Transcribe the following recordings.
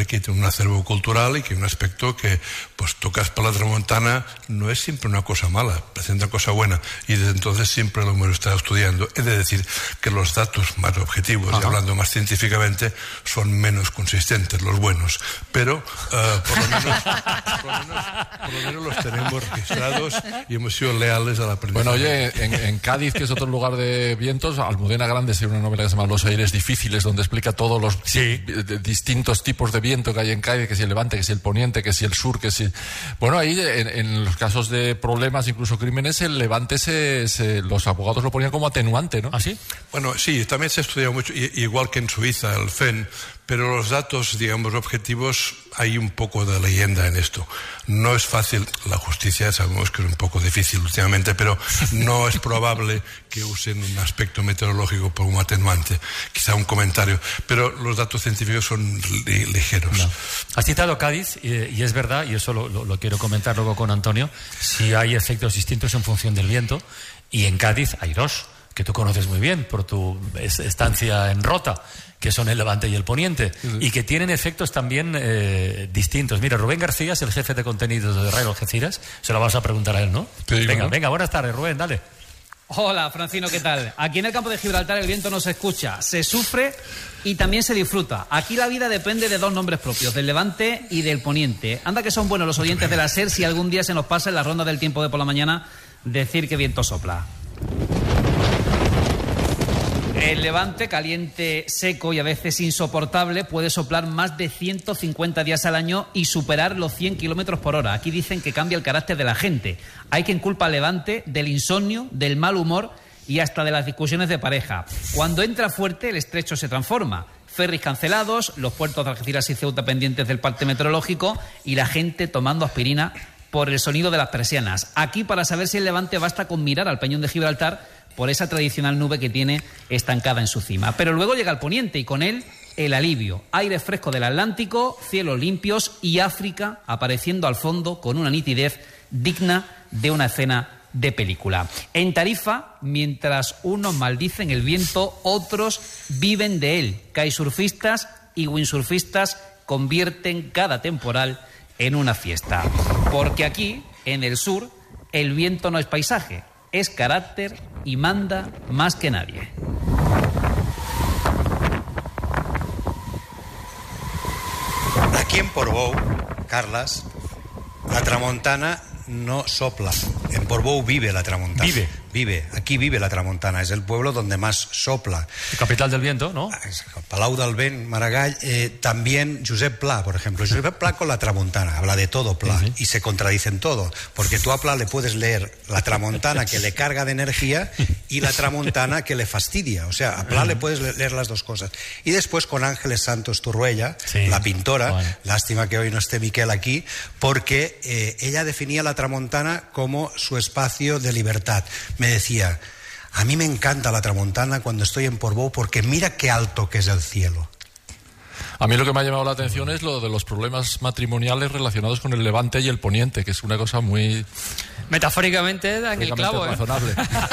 aquí tiene un acervo cultural y que un aspecto que, pues, tocas por la tramontana no es siempre una cosa mala, presenta una cosa buena, y desde entonces siempre lo hemos estado estudiando. He de decir que los datos más objetivos, y hablando más científicamente, son menos consistentes, los buenos, pero por lo menos los tenemos registrados y hemos sido leales a la aprendizaje. Bueno, oye, en Cádiz, que es otro lugar de vientos, Almudena Grandes tiene una novela que se llama Los aires difíciles, donde explica todos los distintos tipos de viento que hay en Cádiz, que si el levante, que si el poniente, que si el sur, que si... Bueno, ahí en los casos de problemas, incluso crímenes, el levante los abogados lo ponían como atenuante, ¿no? ¿Ah, sí? Bueno, sí, también se ha estudiado mucho, igual que en Suiza, el FEN, pero los datos, digamos, objetivos, hay un poco de leyenda en esto. No es fácil, la justicia sabemos que es un poco difícil últimamente, pero no es probable que usen un aspecto meteorológico como atenuante. Quizá un comentario, pero los datos científicos son ligeros. No. Has citado Cádiz, y es verdad, y eso lo quiero comentar luego con Antonio, si hay efectos distintos en función del viento, y en Cádiz hay dos, que tú conoces muy bien por tu estancia en Rota, que son el levante y el poniente, y que tienen efectos también distintos. Mira, Rubén García es el jefe de contenidos de Radio Algeciras, se lo vas a preguntar a él, ¿no? Sí, venga, buenas tardes, Rubén, dale. Hola, Francino, ¿qué tal? Aquí en el campo de Gibraltar el viento no se escucha, se sufre y también se disfruta. Aquí la vida depende de dos nombres propios, del levante y del poniente. Anda que son buenos los oyentes de la SER si algún día se nos pasa en la ronda del tiempo de por la mañana decir que viento sopla. El levante, caliente, seco y a veces insoportable, puede soplar más de 150 días al año y superar los 100 kilómetros por hora. Aquí dicen que cambia el carácter de la gente. Hay quien culpa al levante del insomnio, del mal humor y hasta de las discusiones de pareja. Cuando entra fuerte, el estrecho se transforma. Ferries cancelados, los puertos de Algeciras y Ceuta pendientes del parte meteorológico y la gente tomando aspirina por el sonido de las persianas. Aquí, para saber si el levante, basta con mirar al Peñón de Gibraltar por esa tradicional nube que tiene estancada en su cima. Pero luego llega el poniente y con él el alivio. Aire fresco del Atlántico, cielos limpios y África apareciendo al fondo con una nitidez digna de una escena de película. En Tarifa, mientras unos maldicen el viento, otros viven de él. Kitesurfistas y windsurfistas convierten cada temporal en una fiesta. Porque aquí, en el sur, el viento no es paisaje, es carácter y manda más que nadie. Aquí en Portbou, Carles, la tramontana no sopla. En Portbou vive la tramontana. Vive. Aquí vive la tramontana. Es el pueblo donde más sopla. Capital del viento, ¿no? Palau del Vent, Maragall. También Josep Pla, por ejemplo. Josep Pla con la tramontana. Habla de todo Pla. Uh-huh. Y se contradice en todo. Porque tú a Pla le puedes leer la tramontana que le carga de energía y la tramontana que le fastidia. O sea, a Pla le puedes leer las dos cosas. Y después con Ángeles Santos Turruella, la pintora. Bueno. Lástima que hoy no esté Miquel aquí. Porque ella definía la tramontana como su espacio de libertad. Me decía, a mí me encanta la tramontana cuando estoy en Portbou porque mira qué alto que es el cielo. A mí lo que me ha llamado la atención es lo de los problemas matrimoniales relacionados con el levante y el poniente, que es una cosa muy... Metafóricamente da en el clavo, razonable.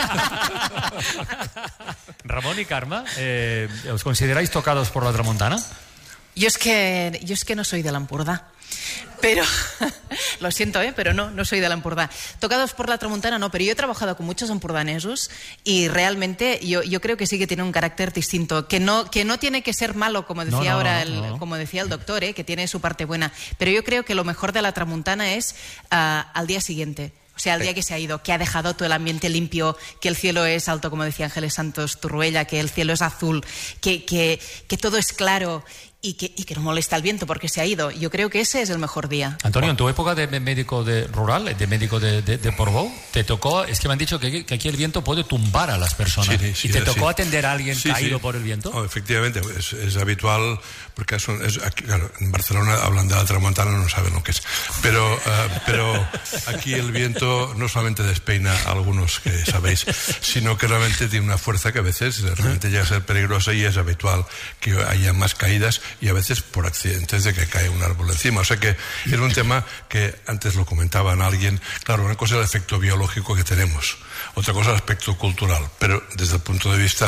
Ramón y Karma, ¿os consideráis tocados por la tramontana? Yo es que no soy de l'Empordà. Pero, lo siento, pero no soy de l'Empordà. Tocados por la tramontana no, pero yo he trabajado con muchos empordanesos y realmente yo creo que sí que tiene un carácter distinto, que no tiene que ser malo, como decía como decía el doctor, que tiene su parte buena, pero yo creo que lo mejor de la tramontana es al día siguiente. O sea, el día que se ha ido, que ha dejado todo el ambiente limpio, que el cielo es alto, como decía Ángeles Santos Turruella, que el cielo es azul, que todo es claro y que no molesta el viento porque se ha ido. Yo creo que ese es el mejor día. Antonio, en tu época de médico rural, de médico de Portbou, te tocó, es que me han dicho que aquí el viento puede tumbar a las personas. Sí, ¿y te tocó atender a alguien caído por el viento? Oh, efectivamente, es habitual, porque aquí, claro, en Barcelona hablan de la tramontana, no saben lo que es. Pero aquí el viento no solamente despeina a algunos que sabéis, sino que realmente tiene una fuerza que a veces realmente llega a ser peligrosa y es habitual que haya más caídas y a veces por accidentes de que cae un árbol encima. O sea que es un tema que antes lo comentaban alguien. Claro, una cosa es el efecto biológico que tenemos, otra cosa es el aspecto cultural, pero desde el punto de vista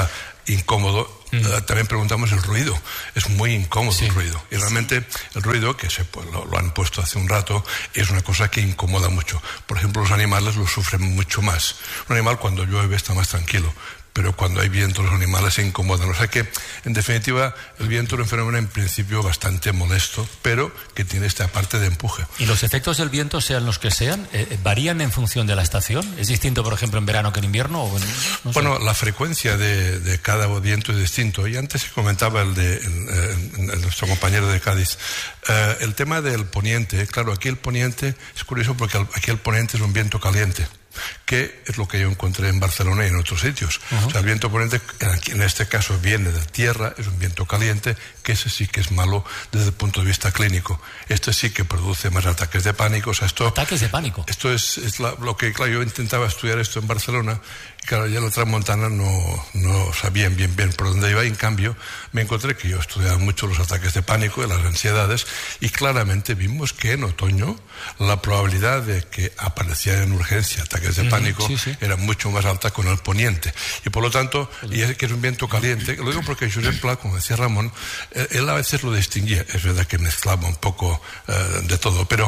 incómodo. También preguntamos el ruido. Es muy incómodo el ruido. Y realmente el ruido, que lo han puesto hace un rato, es una cosa que incomoda mucho. Por ejemplo, los animales lo sufren mucho más. Un animal cuando llueve está más tranquilo, pero cuando hay viento los animales se incomodan. O sea que, en definitiva, el viento es un fenómeno en principio bastante molesto, pero que tiene esta parte de empuje. ¿Y los efectos del viento, sean los que sean, varían en función de la estación? ¿Es distinto, por ejemplo, en verano que en invierno? Bueno, la frecuencia de cada viento es distinto. Y antes se comentaba el nuestro compañero de Cádiz. El tema del poniente, claro, aquí el poniente es curioso porque aquí el poniente es un viento caliente, que es lo que yo encontré en Barcelona y en otros sitios. O sea, el viento poniente, en este caso, viene de tierra, es un viento caliente, que ese sí que es malo desde el punto de vista clínico. Este sí que produce más ataques de pánico. O sea, ¿ataques de pánico? Esto es lo que, claro, yo intentaba estudiar esto en Barcelona. Claro, ya en la Tramontana no sabían bien por dónde iba, y en cambio me encontré que yo estudiaba mucho los ataques de pánico y las ansiedades, y claramente vimos que en otoño la probabilidad de que aparecieran en urgencia ataques de pánico era mucho más alta con el poniente. Y por lo tanto, y es que es un viento caliente, lo digo porque Josep Pla, como decía Ramón, él a veces lo distinguía, es verdad que mezclaba un poco de todo, pero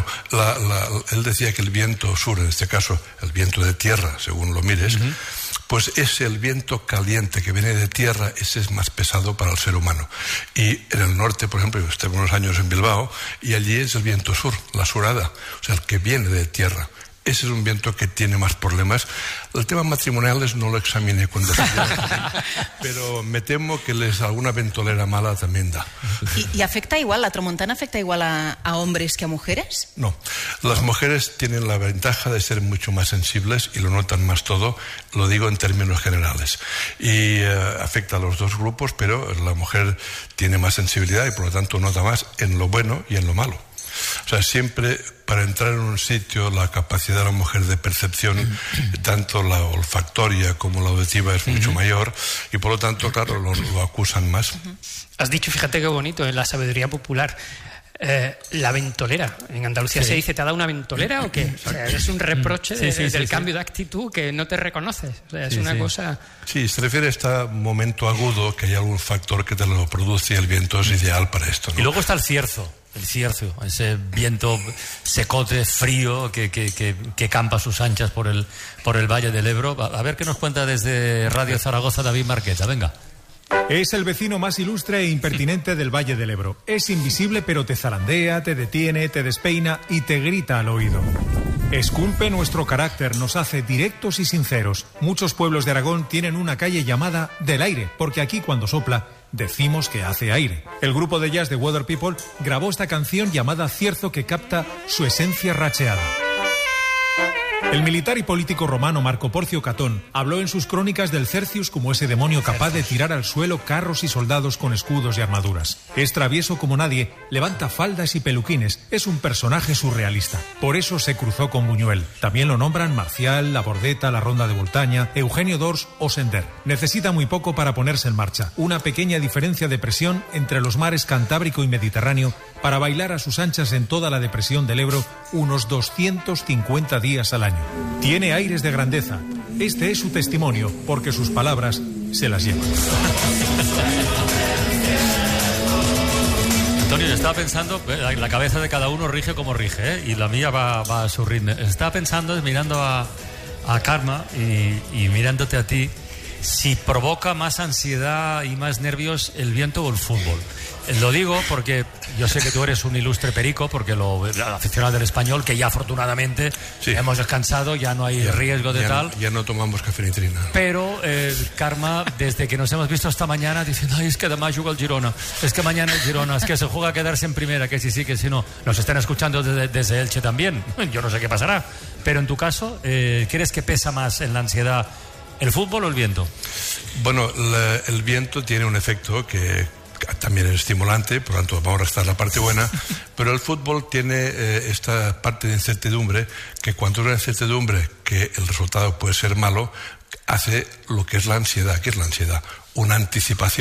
él decía que el viento sur, en este caso el viento de tierra, según lo mires, pues es el viento caliente que viene de tierra, ese es más pesado para el ser humano. Y en el norte, por ejemplo, yo estuve unos años en Bilbao, y allí es el viento sur, la surada, o sea, el que viene de tierra. Ese es un viento que tiene más problemas. El tema matrimoniales no lo examiné con detenimiento, pero me temo que alguna ventolera mala también da. ¿Y afecta igual, la tramontana afecta igual a hombres que a mujeres? No, las mujeres tienen la ventaja de ser mucho más sensibles y lo notan más todo, lo digo en términos generales. Y afecta a los dos grupos, pero la mujer tiene más sensibilidad y por lo tanto nota más en lo bueno y en lo malo. O sea, siempre para entrar en un sitio la capacidad de la mujer de percepción, tanto la olfactoria como la auditiva, es mucho mayor, y por lo tanto, claro, lo acusan más. Has dicho, fíjate qué bonito, en la sabiduría popular, la ventolera. En Andalucía se dice, ¿te ha dado una ventolera o qué? O sea, es un reproche del cambio de actitud, que no te reconoces. O sea, es una cosa... Sí, se refiere a este momento agudo, que hay algún factor que te lo produce, y el viento es ideal para esto, ¿no? Y luego está el cierzo, ese viento secote, frío, que campa a sus anchas por el Valle del Ebro. A ver qué nos cuenta desde Radio Zaragoza David Marqueta, venga. Es el vecino más ilustre e impertinente del Valle del Ebro. Es invisible, pero te zarandea, te detiene, te despeina y te grita al oído. Esculpe nuestro carácter, nos hace directos y sinceros. Muchos pueblos de Aragón tienen una calle llamada Del Aire, porque aquí cuando sopla decimos que hace aire. El grupo de jazz de Weather People grabó esta canción llamada Cierzo, que capta su esencia racheada. El militar y político romano Marco Porcio Catón habló en sus crónicas del Cercius como ese demonio capaz de tirar al suelo carros y soldados con escudos y armaduras. Es travieso como nadie, levanta faldas y peluquines, es un personaje surrealista. Por eso se cruzó con Buñuel. También lo nombran Marcial, La Bordeta, La Ronda de Boltaña, Eugenio d'Ors o Sender. Necesita muy poco para ponerse en marcha. Una pequeña diferencia de presión entre los mares Cantábrico y Mediterráneo para bailar a sus anchas en toda la depresión del Ebro unos 250 días al año. Tiene aires de grandeza. Este es su testimonio, porque sus palabras se las llevan. Antonio, estaba pensando, la cabeza de cada uno rige como rige, y la mía va a su ritmo. Estaba pensando, mirando a Karma y mirándote a ti, si provoca más ansiedad y más nervios el viento o el fútbol. Lo digo porque yo sé que tú eres un ilustre perico, porque el aficionado del Español, que ya afortunadamente hemos descansado, ya no hay riesgo de tal. Ya no tomamos cafeína. Pero Karma, desde que nos hemos visto esta mañana, diciendo, ay, es que además juega el Girona, es que mañana el Girona, es que se juega a quedarse en primera, que sí, que si no. Nos están escuchando desde Elche también, yo no sé qué pasará. Pero en tu caso, ¿crees que pesa más en la ansiedad el fútbol o el viento? Bueno, el viento tiene un efecto que también es estimulante, por lo tanto vamos a restar la parte buena, pero el fútbol tiene esta parte de incertidumbre, que cuando hay una incertidumbre que el resultado puede ser malo, hace lo que es la ansiedad. ¿Qué es la ansiedad? Una anticipación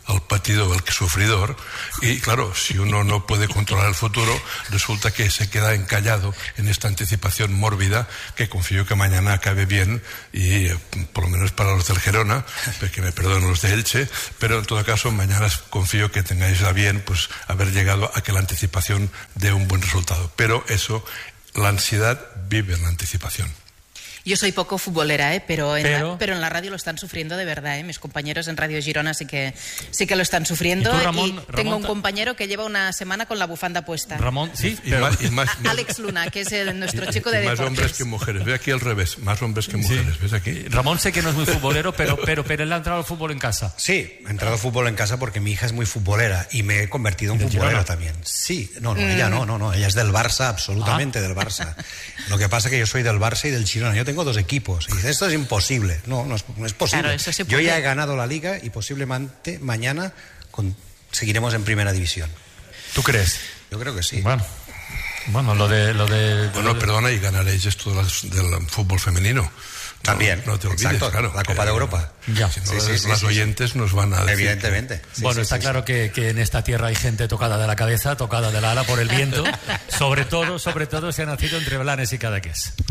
al patido, el sufridor, y claro, si uno no puede controlar el futuro, resulta que se queda encallado en esta anticipación mórbida, que confío que mañana acabe bien, y por lo menos para los del Girona, que me perdonen los de Elche, pero en todo caso mañana confío que tengáis a bien pues haber llegado a que la anticipación dé un buen resultado. Pero eso, la ansiedad vive en la anticipación. Yo soy poco futbolera, pero en la radio lo están sufriendo de verdad. Mis compañeros en Radio Girona sí que lo están sufriendo. ¿Y tú, Ramón, tengo un compañero que lleva una semana con la bufanda puesta. Ramón, sí. Alex Luna, que es nuestro chico de deportes. Más hombres que mujeres. Ve aquí al revés, más hombres que mujeres. Sí. ¿Ves aquí? Ramón sé que no es muy futbolero, pero él ha entrado al fútbol en casa. Sí, he entrado al fútbol en casa porque mi hija es muy futbolera y me he convertido en futbolero también. Sí, ella no, ella es del Barça, absolutamente del Barça. Lo que pasa es que yo soy del Barça y del Girona. Yo tengo 2 equipos. Y dice, esto es imposible. No es posible. Claro, eso yo ya he ganado la Liga y posiblemente mañana seguiremos en Primera División. ¿Tú crees? Yo creo que sí. Bueno, lo de... Perdona, y ganaréis esto del fútbol femenino. También, no te olvides, exacto, claro. La Copa de Europa. Ya. Si no, los oyentes nos van a decir. Evidentemente. Está claro que en esta tierra hay gente tocada de la cabeza, tocada de la ala por el viento. sobre todo se ha nacido entre Blanes y Cadaqués.